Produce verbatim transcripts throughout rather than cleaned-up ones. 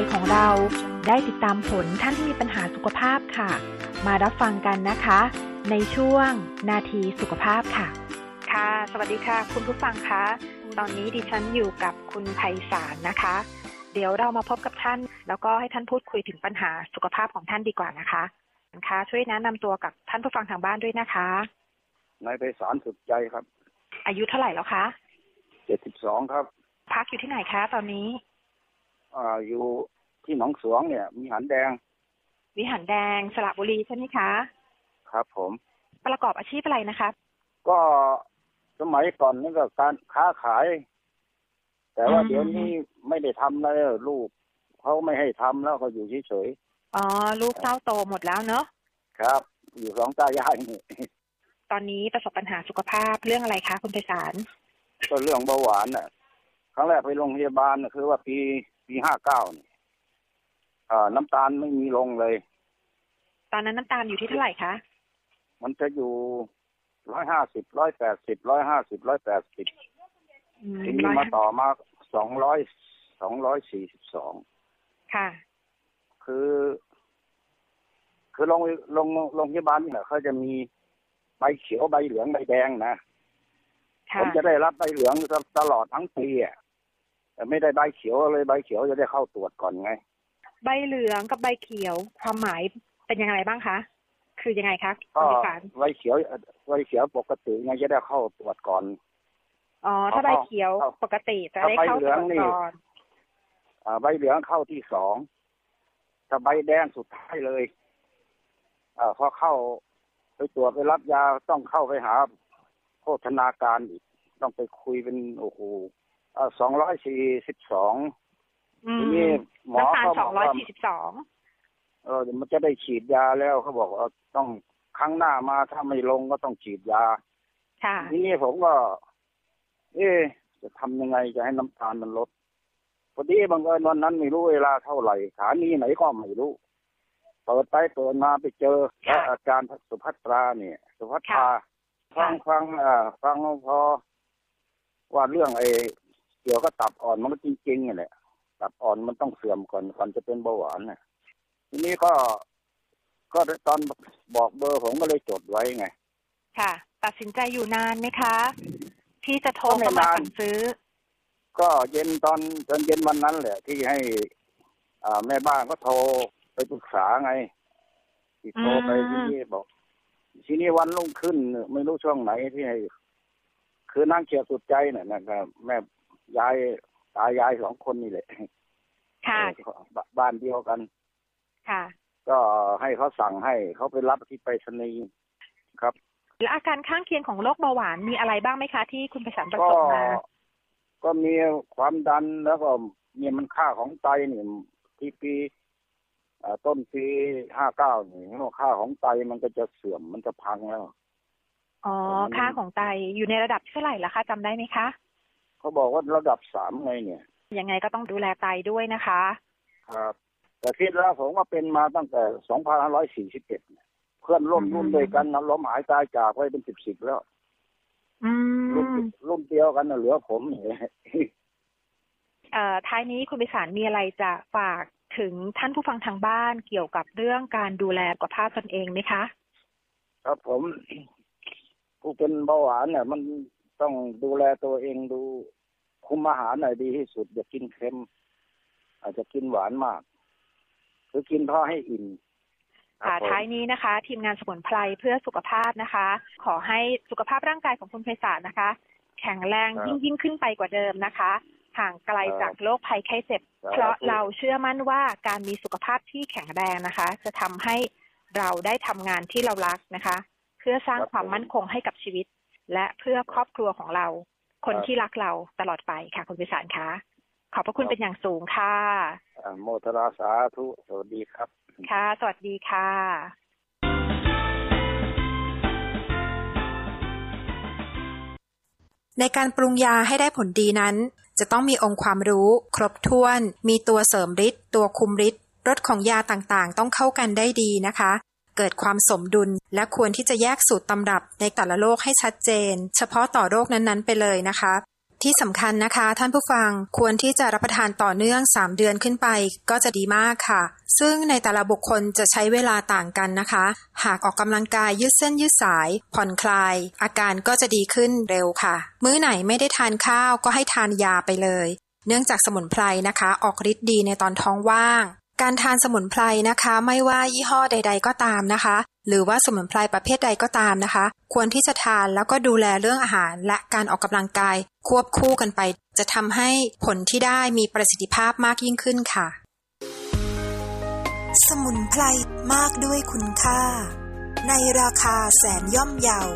ของเราได้ติดตามผลท่านที่มีปัญหาสุขภาพค่ะมารับฟังกันนะคะในช่วงนาทีสุขภาพค่ะค่ะสวัสดีค่ะคุณผู้ฟังคะตอนนี้ดิฉันอยู่กับคุณไพศาลนะคะเดี๋ยวเรามาพบกับท่านแล้วก็ให้ท่านพูดคุยถึงปัญหาสุขภาพของท่านดีกว่านะคะค่ะช่วยแนะนำตัวกับท่านผู้ฟังทางบ้านด้วยนะคะนายไพศาลสุดใจครับอายุเท่าไหร่แล้วคะเจ็ดสิบสองครับพักอยู่ที่ไหนคะตอนนี้อ่าอยู่ที่หนองสวงเนี่ยมีหันแดงวิหารแดงสระบุรีใช่ไหมคะครับผมประกอบอาชีพอะไรนะคะก็สมัยก่อนนี่ก็การค้าขายแต่ว่าเดี๋ยวนี้ไม่ได้ทำแล้วลูกเขาไม่ให้ทำแล้วเขาอยู่เฉยๆอ๋อลูกเต้าโตหมดแล้วเนอะครับอยู่สองตายายนี่ตอนนี้ประสบปัญหาสุขภาพเรื่องอะไรคะคุณไพศาลก็เรื่องเบาหวานน่ะครั้งแรกไปโรงพยาบาลน่ะคือว่าปีปีห้าเก้านี่อ่าน้ำตาลไม่มีลงเลยตอนนั้นน้ำตาลอยู่ที่เท่าไหร่คะมันจะอยู่ร้อยห้าสิบร้อยแปดสิบร้อยห้าสิบร้อยแปดสิบทีนี้มาต่อมาสองร้อยสองร้อยสี่สิบสองค่ะคือคือโรงโรงโรงพยาบาลเนี่ยเขาจะมีใบเขียวใบเหลืองใบแดงนะผมจะได้รับใบเหลืองตลอดทั้งปีอ่ะแต่ไม่ได้ใบเขียวเลยใบเขียวจะได้เข้าตรวจก่อนไงใบเหลืองกับใบเขียวความหมายเป็นยังไงบ้างคะคือยังไงคะคุณพิการใบเขียวใบเขียวปกติไงจะได้เข้าตรวจก่อนอ๋อถ้าใบเขียวปกติจะได้เข้าตรวจก่อนอ่าใบเหลืองเข้าที่สองถ้าใบแดงสุดท้ายเลยอ่าพอเข้าไปตรวจไปรับยาต้องเข้าไปหาโภชนาการอีกต้องไปคุยเป็นโอ้โหอ่าสองร้อยสี่สิบสองทีนี้หมอเขาบอกว่าเออมันจะได้ฉีดยาแล้วเขาบอกว่าต้องครั้งหน้ามาถ้าไม่ลงก็ต้องฉีดยาทีนี้ผมก็เอ๊ะจะทำยังไงจะให้น้ำตาลมันลดพอดีบังเอิญวันนั้นไม่รู้เวลาเท่าไหร่สถานีไหนก็ไม่รู้เปิดไปเปิดมาไปเจออาจารย์สุภัตราเนี่ยสุภัตราฟังฟังอ่าฟังพอว่าเรื่องไอ้เกี่ยวกับตับอ่อนมันก็จริงๆนี่แหละตับอ่อนมันต้องเสื่อมก่อนก่อนจะเป็นเบาหวานน่ะทีนี้ก็ก็ตอนบอกเบอร์ผมก็เลยจดไว้ไงค่ะตัดสินใจอยู่นานไหมคะที่จะโทรเข้ามาสั่งซื้อก็เย็นตอนตอนเย็นวันนั้นแหละที่ให้อ่าแม่บ้านก็โทรไปปรึกษาไงที่โทรไปที่นี่บอกทีนี้วันรุ่งขึ้นไม่รู้ช่วงไหนที่ให้คือนางเขียวสุดใจเนี่ยนะครับแม่ยายตายายสองคนนี่แหละค่ะบ้านเดียวกันค่ะก็ให้เขาสั่งให้เขาไปรับที่ไปรษณีย์ครับแล้วอาการข้างเคียงของโรคเบาหวานมีอะไรบ้างไหมคะที่คุณไพศาลประสบมาก็มีความดันแล้วก็มีมันค่าของไตนี่ที่ปีต้นปีห้าเก้านี่ค่าของไตมันก็จะเสื่อมมันจะพังแล้วอ๋อค่าของไตอยู่ในระดับเท่าไหร่ล่ะคะจำได้ไหมคะเขาบอกว่าระดับสามไงเนี่ยยังไงก็ต้องดูแลไตด้วยนะคะครับแต่คิดแล้วผมว่าเป็นมาตั้งแต่สองพันห้าร้อยสี่สิบเจ็ดเพื่อนร่วมรุ่นด้วยกันนะล้มหายตายจากไปเป็นสิบสิบแล้วรุ่นรุ่นเดียวกันนะเหลือผมเนี่ยเอ่อท้ายนี้คุณไพศาลมีอะไรจะฝากถึงท่านผู้ฟังทางบ้านเกี่ยวกับเรื่องการดูแลสุขภาพตนเองไหมคะครับผมผู้เป็นเบาหวานเนี่ยมันต้องดูแลตัวเองดูคุมอาหารหน่อยดีที่สุดอย่ากินเค็มอาจจะกินหวานมากหรือกินพอให้อิ่มค่ะท้ายนี้นะคะทีมงานสมุนไพรเพื่อสุขภาพนะคะขอให้สุขภาพร่างกายของคุณไพศาลนะคะแข็งแรงยิ่งยิ่งขึ้นไปกว่าเดิมนะคะห่างไกลจากโรคภัยไข้เจ็บเพราะเราเชื่อมั่นว่าการมีสุขภาพที่แข็งแรงนะคะจะทำให้เราได้ทำงานที่เรารักนะคะเพื่อสร้างความมั่นคงให้กับชีวิตและเพื่อครอบครัวของเราคนที่รักเราตลอดไปค่ะคุณไพศาลคะขอบพระคุณเป็นอย่างสูงค่ะโมทนาสาธุสวัสดีครับค่ะสวัสดีค่ะในการปรุงยาให้ได้ผลดีนั้นจะต้องมีองค์ความรู้ครบถ้วนมีตัวเสริมฤทธิ์ตัวคุมฤทธิ์รสของยาต่างๆต้องเข้ากันได้ดีนะคะเกิดความสมดุลและควรที่จะแยกสูตรตำรับในแต่ละโรคให้ชัดเจนเฉพาะต่อโรคนั้นๆไปเลยนะคะที่สำคัญนะคะท่านผู้ฟังควรที่จะรับประทานต่อเนื่องสามเดือนขึ้นไปก็จะดีมากค่ะซึ่งในแต่ละบุคคลจะใช้เวลาต่างกันนะคะหากออกกำลังกายยืดเส้นยืดสายผ่อนคลายอาการก็จะดีขึ้นเร็วค่ะมื้อไหนไม่ได้ทานข้าวก็ให้ทานยาไปเลยเนื่องจากสมุนไพรนะคะออกฤทธิ์ดีในตอนท้องว่างการทานสมุนไพรนะคะไม่ว่ายี่ห้อใดๆก็ตามนะคะหรือว่าสมุนไพรประเภทใดก็ตามนะคะควรที่จะทานแล้วก็ดูแลเรื่องอาหารและการออกกำลังกายควบคู่กันไปจะทำให้ผลที่ได้มีประสิทธิภาพมากยิ่งขึ้นค่ะสมุนไพรมากด้วยคุณค่าในราคาแสนย่อมเยา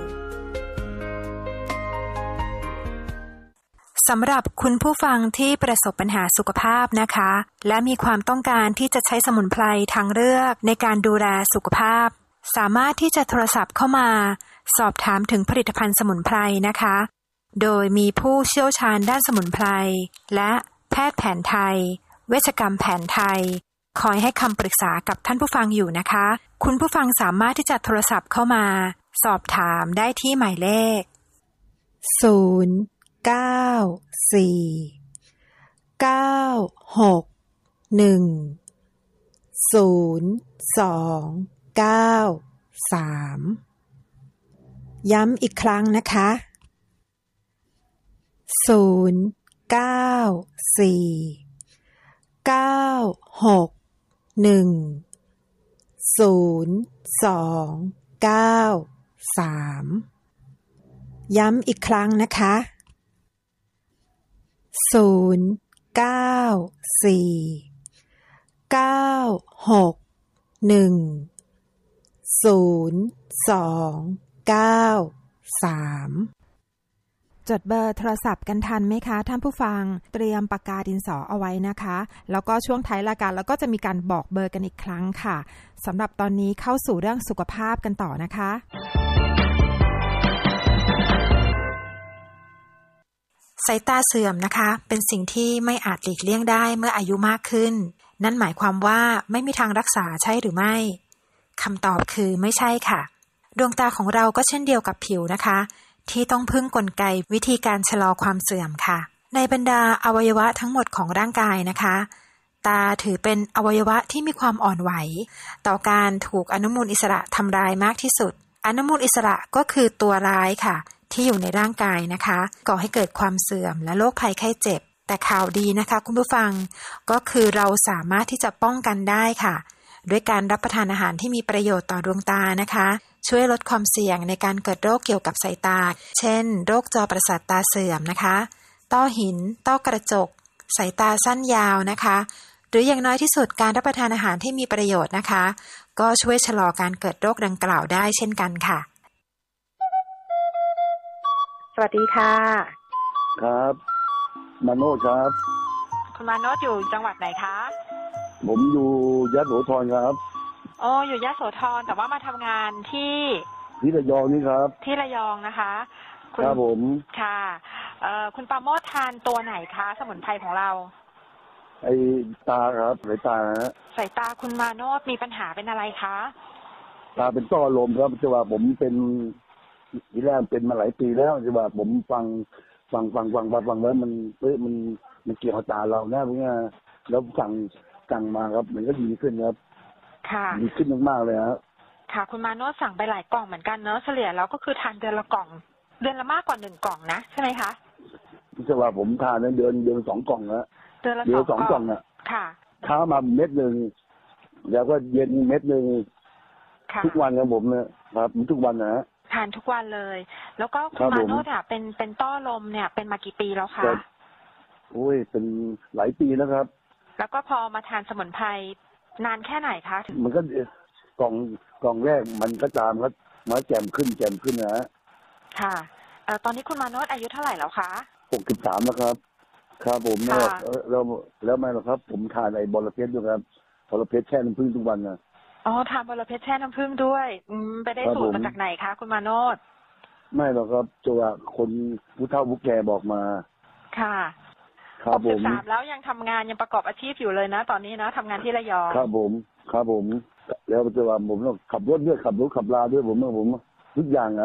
สำหรับคุณผู้ฟังที่ประสบปัญหาสุขภาพนะคะและมีความต้องการที่จะใช้สมุนไพรทางเลือกในการดูแลสุขภาพสามารถที่จะโทรศัพท์เข้ามาสอบถามถึงผลิตภัณฑ์สมุนไพรนะคะโดยมีผู้เชี่ยวชาญด้านสมุนไพรและแพทย์แผนไทยเวชกรรมแผนไทยคอยให้คำปรึกษากับท่านผู้ฟังอยู่นะคะคุณผู้ฟังสามารถที่จะโทรศัพท์เข้ามาสอบถามได้ที่หมายเลขศูนย์ เก้า สี่ เก้า หก หนึ่ง ศูนย์ สอง เก้า สามย้ำอีกครั้งนะคะศูนย์ เก้า สี่ เก้า หก หนึ่ง ศูนย์ สอง เก้า สามย้ำอีกครั้งนะคะศูนย์ เก้า สี่ เก้า หก หนึ่ง ศูนย์ สอง เก้า สามจดเบอร์โทรศัพท์กันทันไหมคะท่านผู้ฟังเตรียมปากกาดินสอเอาไว้นะคะแล้วก็ช่วงท้ายรายการเราก็จะมีการบอกเบอร์กันอีกครั้งค่ะสำหรับตอนนี้เข้าสู่เรื่องสุขภาพกันต่อนะคะสายตาเสื่อมนะคะเป็นสิ่งที่ไม่อาจหลีกเลี่ยงได้เมื่ออายุมากขึ้นนั่นหมายความว่าไม่มีทางรักษาใช่หรือไม่คำตอบคือไม่ใช่ค่ะดวงตาของเราก็เช่นเดียวกับผิวนะคะที่ต้องพึ่งกลไกวิธีการชะลอความเสื่อมค่ะในบรรดาอวัยวะทั้งหมดของร่างกายนะคะตาถือเป็นอวัยวะที่มีความอ่อนไหวต่อการถูกอนุมูลอิสระทำลายมากที่สุดอนุมูลอิสระก็คือตัวร้ายค่ะที่อยู่ในร่างกายนะคะก่อให้เกิดความเสื่อมและโรคภัยไข้เจ็บแต่ข่าวดีนะคะคุณผู้ฟังก็คือเราสามารถที่จะป้องกันได้ค่ะด้วยการรับประทานอาหารที่มีประโยชน์ต่อดวงตานะคะช่วยลดความเสี่ยงในการเกิดโรคเกี่ยวกับสายตาเช่นโรคจอประสาทตาเสื่อมนะคะต้อหินต้อกระจกสายตาสั้นยาวนะคะหรืออย่างน้อยที่สุดการรับประทานอาหารที่มีประโยชน์นะคะก็ช่วยชะลอการเกิดโรคดังกล่าวได้เช่นกันค่ะสวัสดีค่ะครับมาโนครับคุณมาโนอยู่จังหวัดไหนคะผมอยู่ยะโสธรครับโอ้อยู่ยะโสธรแต่ว่ามาทำงานที่ที่ระยองนี่ครับที่ระยองนะคะครับผมค่ะเอ่อคุณปราโมททานตัวไหนคะสมุนไพรของเราไอ้ตาครับสายตาฮะสายตาคุณมาโนมีปัญหาเป็นอะไรคะตาเป็นต้อลมครับจะว่าผมเป็นทีแรกเป็นมาหลายปีแล้วจะว่าผมฟังฟังฟังฟังฟังฟังแล้วมันเฮ้ยมันมันเกี่ยวกับตาเรานะพวกนี้แล้วสั่งสั่งมาครับมันก็ดีขึ้นครับค่ะดีขึ้นมากๆเลยครับค่ะคุณมาโนสั่งไปหลายกล่องเหมือนกันเนอะเฉลี่ยแล้วก็คือทานเดือนละกล่องเดือนละมากกว่าหนึ่งกล่องนะใช่ไหมคะจะว่าผมทานเดือนเดือนสองกล่องแล้วเดือนละสองกล่องอ่ะค่ะเช้ามาเม็ดหนึ่งแล้วก็เย็นเม็ดหนึ่งทุกวันครับผมเนี่ยครับทุกวันนะฮะทานทุกวันเลยแล้วก็คุณมาโนเนี่ยเป็นเป็นต้อลมเนี่ยเป็นมากี่ปีแล้วคะโอ้ยเป็นหลายปีแล้วครับแล้วก็พอมาทานสมุนไพรนานแค่ไหนคะถึงมันก็กล่องกล่องแรกมันก็ตามครับมาแจ่มขึ้นแจ่มขึ้นนะฮะค่ะเอ่อตอนนี้คุณมาโนอายุเท่าไหร่แล้วคะหกสิบสามแล้วครับครับผมแล้วแล้วแล้วไม่หรอกครับผมทานไอ้บอลเพชรด้วยครับบอลเพชรแช่น้ำผึ้งทุกวันนะอ๋อทานบอลเพชรแช่น้ำผึ้งด้วยอืมไปได้สูตรมาจากไหนคะคุณมาโนไม่หรอกครับจะว่าคนผู้เฒ่าผู้แก่บอกมาค่ะครับผมหกสิบสามแล้วยังทำงานยังประกอบอาชีพอยู่เลยนะตอนนี้นะทำงานที่ระยองครับผมครับผมแล้วจะว่าผมต้องขับรถด้วยขับรถขับลาด้วยผมผมทุกอย่างนะ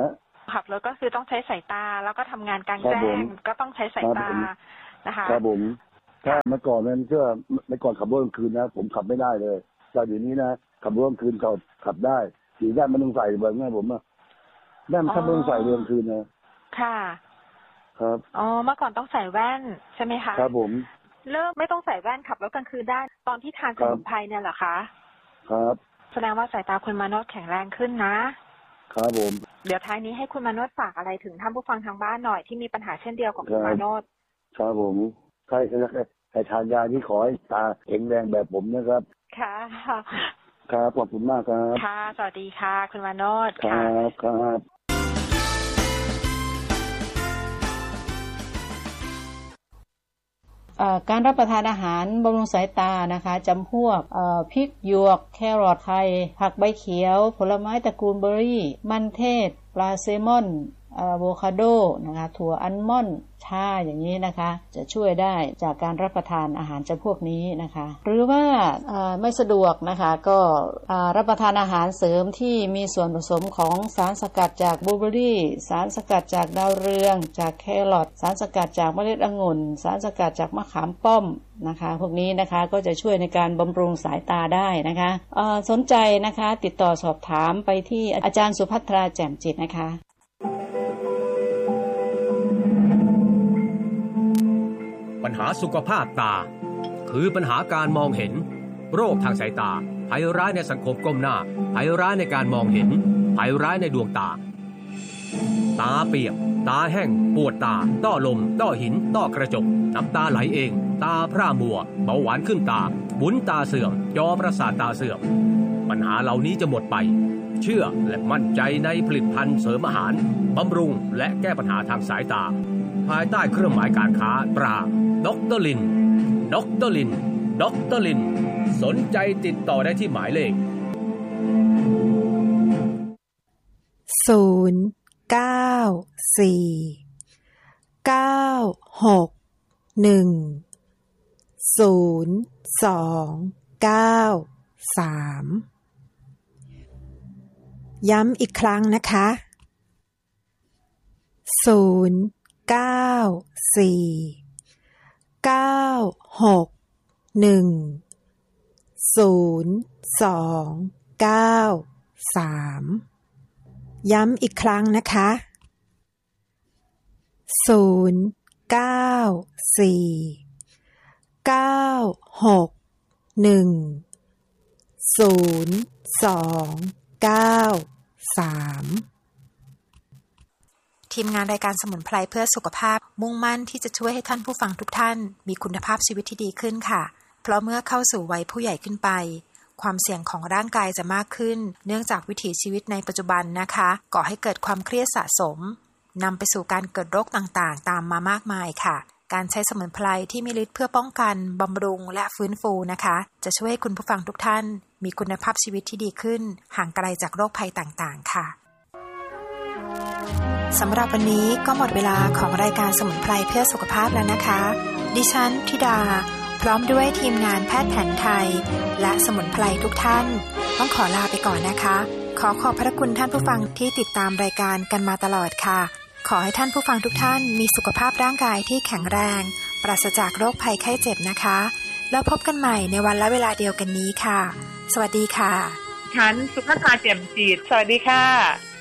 ขับรถก็คือต้องใช้สายตาแล้วก็ทำงานกลางแจ้งก็ต้องใช้สายตานะคะครับผมถ้าเมื่อก่อนนั้นก็เมื่อก่อนขับรถกลางคืนนะผมขับไม่ได้เลยแต่เดี๋ยวนี้นะขับรถกลางคืนเขาขับได้สีด้านมันต้องใส่เบอร์ง่ายผมอะด้านถ้าไม่ต้องใส่เบอร์กลางคืนนะค่ะครับอ๋อเมื่อก่อนต้องใส่แว่นใช่ไหมคะครับผมเริ่มไม่ต้องใส่แว่นขับรถกลางคืนได้ตอนที่ทานสมุนไพรเนี่ยเหรอคะครับแสดงว่าสายตาคุณมาโนชแข็งแรงขึ้นนะครับผมเดี๋ยวท้ายนี้ให้คุณมาโนชฝากอะไรถึงท่านผู้ฟังทางบ้านหน่อยที่มีปัญหาเช่นเดียวกับคุณมาโนชครับผมใครใครทานยาที่ขอให้ตาแข็งแรงแบบผมนะครับค่ะครับขอบคุณมากครับค่ะสวัสดีค่ะคุณมาโนชครับครับการรับประทานอาหารบำรุงสายตานะคะจำพวกพริกหยวกแครอทไข่ผักใบเขียวผลไม้ตระกูลเบอร์รี่มันเทศปลาแซลมอนอะโวคาโดนะคะถั่วอัลมอนด์ชาอย่างนี้นะคะจะช่วยได้จากการรับประทานอาหารจำพวกนี้นะคะหรือว่าไม่สะดวกนะคะก็รับประทานอาหารเสริมที่มีส่วนผสมของสารสกัดจากบลูเบอร์รี่สารสกัดจากดาวเรืองจากแครอทสารสกัดจากเมล็ดองุ่นสารสกัดจากมะขามป้อมนะคะพวกนี้นะคะก็จะช่วยในการบำรุงสายตาได้นะคะสนใจนะคะติดต่อสอบถามไปที่อาจารย์สุภัทราแจ่มจิตนะคะปัญหาสุขภาพตาคือปัญหาการมองเห็นโรคทางสายตาภัยร้ายในสังคมก้มหน้าภัยร้ายในการมองเห็นภัยร้ายในดวงตาตาเปียกตาแห้งปวดตาต้อลมต้อหินต้อกระจกน้ำตาไหลเองตาพร่ามัวเบาหวานขึ้นตาบุนตาเสื่อมจอประสาทตาเสื่อมปัญหาเหล่านี้จะหมดไปเชื่อและมั่นใจในผลิตภัณฑ์เสริมอาหารบำรุงและแก้ปัญหาทางสายตาภายใต้เครื่องหมายการค้าตราดร.ลินดร.ลินดร.ลินสนใจติดต่อได้ที่หมายเลขศูนย์เก้าสี่เก้าหกหนึ่งศูนย์สองเก้าสามย้ำอีกครั้งนะคะศูนย์เก้าสี่เก้าหกหนึ่งศูนย์สองเก้าสามย้ำอีกครั้งนะคะศูนย์เก้าสี่เก้าหกหนึ่งศูนย์สองเก้าสามทีมงานรายการสมุนไพรเพื่อสุขภาพมุ่งมั่นที่จะช่วยให้ท่านผู้ฟังทุกท่านมีคุณภาพชีวิตที่ดีขึ้นค่ะเพราะเมื่อเข้าสู่วัยผู้ใหญ่ขึ้นไปความเสี่ยงของร่างกายจะมากขึ้นเนื่องจากวิถีชีวิตในปัจจุบันนะคะก่อให้เกิดความเครียดสะสมนำไปสู่การเกิดโรคต่างๆตามมามากมายค่ะการใช้สมุนไพรที่มีฤทธิ์เพื่อป้องกันบำรุงและฟื้นฟูนะคะจะช่วยให้คุณผู้ฟังทุกท่านมีคุณภาพชีวิตที่ดีขึ้นห่างไกลจากโรคภัยต่างๆค่ะสำหรับวันนี้ก็หมดเวลาของรายการสมุนไพรเพื่อสุขภาพแล้วนะคะดิฉันธิดาพร้อมด้วยทีมงานแพทย์แผนไทยและสมุนไพรทุกท่านต้องขอลาไปก่อนนะคะขอขอบพระคุณท่านผู้ฟังที่ติดตามรายการกันมาตลอดค่ะขอให้ท่านผู้ฟังทุกท่านมีสุขภาพร่างกายที่แข็งแรงปราศจากโรคภัยไข้เจ็บนะคะแล้วพบกันใหม่ในวันและเวลาเดียวกันนี้ค่ะสวัสดีค่ะฉันสุภาพาแจ่มจิตสวัสดีค่ะ